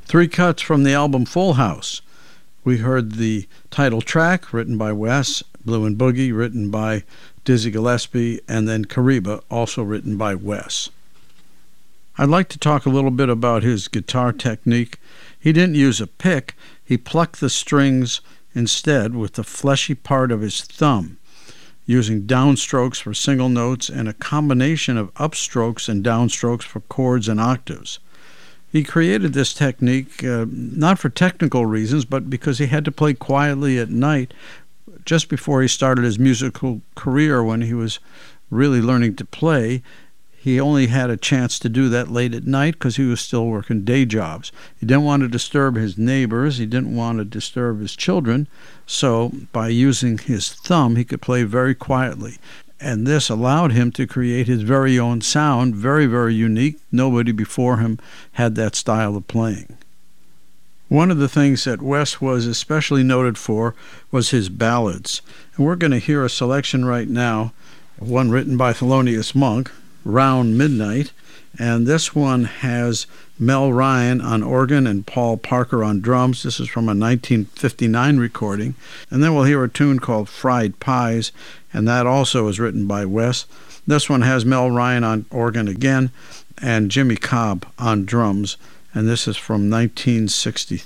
Three cuts from the album Full House. We heard the title track, written by Wes, Blue and Boogie, written by Dizzy Gillespie, and then Kariba, also written by Wes. I'd like to talk a little bit about his guitar technique. He didn't use a pick. He plucked the strings instead with the fleshy part of his thumb, using downstrokes for single notes and a combination of upstrokes and downstrokes for chords and octaves. He created this technique not for technical reasons, but because he had to play quietly at night just before he started his musical career. When he was really learning to play, he only had a chance to do that late at night because he was still working day jobs. He didn't want to disturb his neighbors. He didn't want to disturb his children. So by using his thumb, he could play very quietly. And this allowed him to create his very own sound, very, very unique. Nobody before him had that style of playing. One of the things that Wes was especially noted for was his ballads. And we're going to hear a selection right now, one written by Thelonious Monk, Round Midnight. And this one has Mel Ryan on organ and Paul Parker on drums. This is from a 1959 recording. And then we'll hear a tune called Fried Pies, and that also is written by Wes. This one has Mel Ryan on organ again and Jimmy Cobb on drums, and this is from 1963.